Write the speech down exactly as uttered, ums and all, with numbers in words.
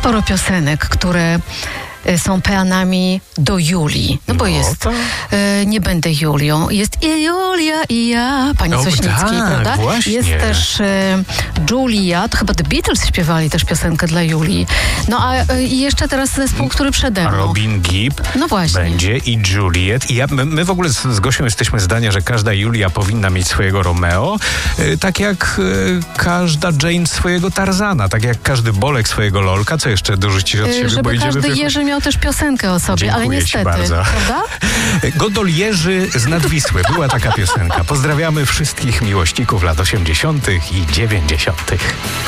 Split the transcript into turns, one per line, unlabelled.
sporo piosenek, które są peanami do Julii. No bo
No
jest
to...
e, Nie będę Julią. Jest i Julia i ja, pani
O,
Sośnickiej,
tak,
prawda?
właśnie.
Jest też e, Julia, to chyba The Beatles śpiewali też piosenkę dla Julii. No a e, i jeszcze teraz zespół, który przede mną.
Robin Gibb
No właśnie.
będzie i Juliet. I ja, my, my w ogóle z, z Gosią jesteśmy zdania, że każda Julia powinna mieć swojego Romeo, y, tak jak y, każda Jane swojego Tarzana, tak jak każdy Bolek swojego Lolka. Co jeszcze dorzucić od
E,
siebie?
żeby każdy
w...
Jerzy miał też piosenkę o sobie,
Dziękuję
ale
ci
niestety,
bardzo.
prawda?
Godol Jerzy z Nadwisły. Była taka piosenka. Pozdrawiamy wszystkich miłośników lat osiemdziesiątych i dziewięćdziesiątych.